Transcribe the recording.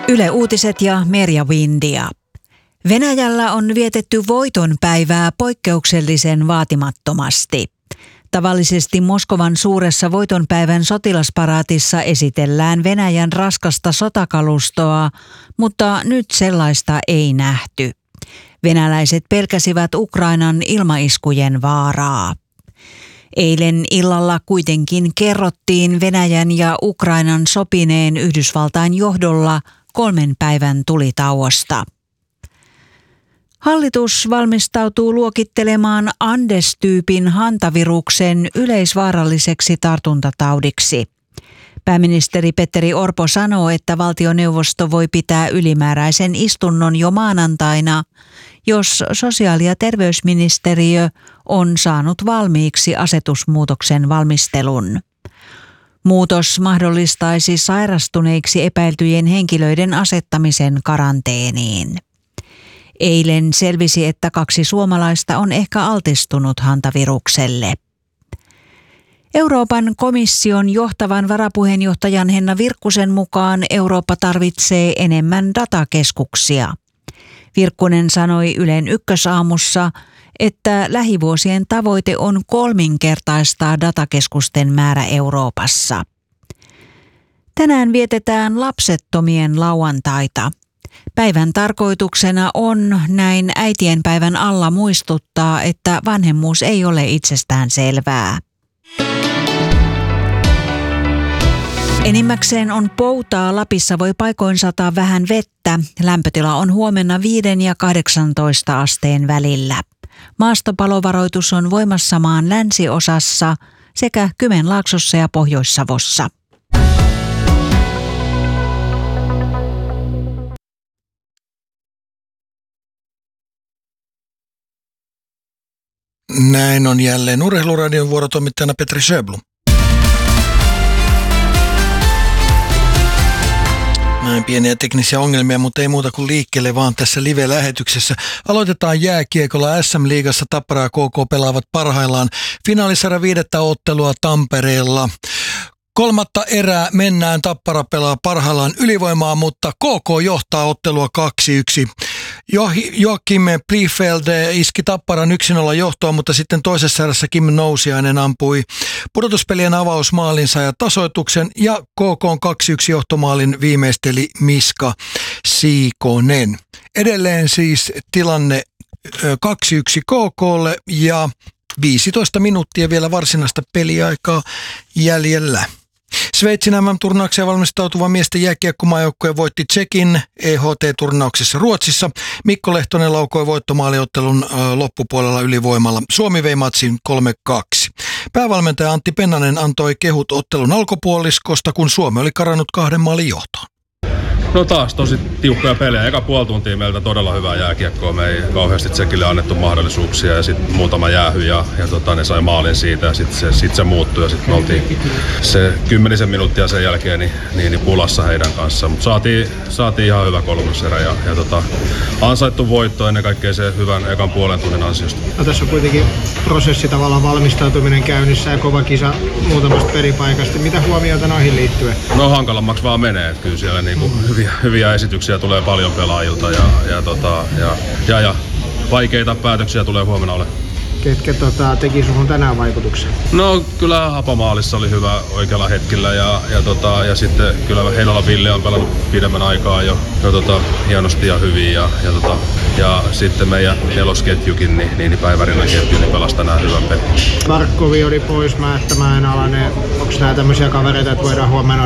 Yle Uutiset ja Merja Windia. Venäjällä on vietetty voitonpäivää poikkeuksellisen vaatimattomasti. Tavallisesti Moskovan suuressa voitonpäivän sotilasparaatissa esitellään Venäjän raskasta sotakalustoa, mutta nyt sellaista ei nähty. Venäläiset pelkäsivät Ukrainan ilmaiskujen vaaraa. Eilen illalla kuitenkin kerrottiin Venäjän ja Ukrainan sopineen Yhdysvaltain johdolla 3 päivän tulitauosta. Hallitus valmistautuu luokittelemaan Andes-tyypin hantaviruksen yleisvaaralliseksi tartuntataudiksi. Pääministeri Petteri Orpo sanoo, että valtioneuvosto voi pitää ylimääräisen istunnon jo maanantaina, jos sosiaali- ja terveysministeriö on saanut valmiiksi asetusmuutoksen valmistelun. Muutos mahdollistaisi sairastuneiksi epäiltyjen henkilöiden asettamisen karanteeniin. Eilen selvisi, että 2 suomalaista on ehkä altistunut hantavirukselle. Euroopan komission johtavan varapuheenjohtajan Henna Virkkusen mukaan Eurooppa tarvitsee enemmän datakeskuksia. Virkkunen sanoi Ylen Ykkösaamussa, että lähivuosien tavoite on 3-kertaistaa datakeskusten määrä Euroopassa. Tänään vietetään lapsettomien lauantaita. Päivän tarkoituksena on näin äitienpäivän alla muistuttaa, että vanhemmuus ei ole itsestään selvää. Enimmäkseen on poutaa. Lapissa voi paikoin sataa vähän vettä. Lämpötila on huomenna 5 ja 18 asteen välillä. Maastopalovaroitus on voimassa maan länsiosassa sekä Kymenlaaksossa ja Pohjois-Savossa. Näin on jälleen Urheiluradion vuorotoimittajana Petri Sjöblom. Näin pieniä teknisiä ongelmia, mutta ei muuta kuin liikkeelle vaan tässä live-lähetyksessä. Aloitetaan jääkiekolla. SM-liigassa Tappara ja KK pelaavat parhaillaan finaalisarjan 5. ottelua Tampereella. 3. erää mennään. Tappara pelaa parhaillaan ylivoimaa, mutta KK johtaa ottelua 2-1. Joakim Bliefeld iski Tapparan 1-0 johtoon, mutta sitten toisessa erässä Kim Nousiainen ampui pudotuspelien avausmaalinsa ja tasoituksen, ja KK:n 2-1 johtomaalin viimeisteli Miska Siikonen. Edelleen siis tilanne 2-1 KK:lle ja 15 minuuttia vielä varsinaista peliaikaa jäljellä. Sveitsin MM-turnaukseen valmistautuva miesten jääkiekkomaajoukkue voitti Tšekin EHT-turnauksessa Ruotsissa. Mikko Lehtonen laukoi voittomaaliottelun loppupuolella ylivoimalla. Suomi vei matsin 3-2. Päävalmentaja Antti Pennanen antoi kehut ottelun alkupuoliskosta, kun Suomi oli karannut 2 maalin johtoon. No taas tosi tiukkoja pelejä. Eka puoli tuntia meiltä todella hyvää jääkiekkoa. Me ei kauheasti Tsekille annettu mahdollisuuksia ja sitten muutama jäähy ja ne sai maalin siitä ja sitten se muuttui ja sitten me oltiin se 10 minuuttia sen jälkeen niin pulassa heidän kanssaan. Mutta saatiin ihan hyvä kolmoserä ja ansaittu voitto ennen kaikkea se hyvän ekan puolen tunnin ansiosta. No, tässä on kuitenkin prosessi tavallaan valmistautuminen käynnissä ja kova kisa muutamasta peripaikasta. Mitä huomioita noihin liittyen? No hankalammaksi vaan menee. Kyllä siellä niinku hyviä esityksiä tulee paljon pelaajilta ja vaikeita päätöksiä tulee huomenna olemaan. Ketkä teki suhun tänään vaikutuksen? No kyllä Hapamaalissa oli hyvä oikealla hetkellä ja sitten kyllä Heinolan Ville on pelannut pidemmän aikaa jo hienosti ja hyvin ja sitten meidän nelosketjukin niin Päivärinnan ketju niin pelasi tänään hyvän pelin. Barkovi oli pois, Määttämäen Alanen. Onko nämä tämmöisiä kavereita, että voidaan huomenna